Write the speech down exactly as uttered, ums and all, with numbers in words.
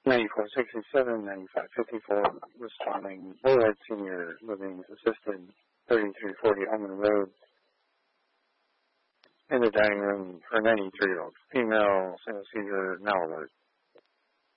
ninety-four sixty-seven, ninety-five fifty-four, responding. Bullhead Senior Living Assisted, thirty-three forty Almond Road. In the dining room for ninety-three-year-old female, single seizure, now alert.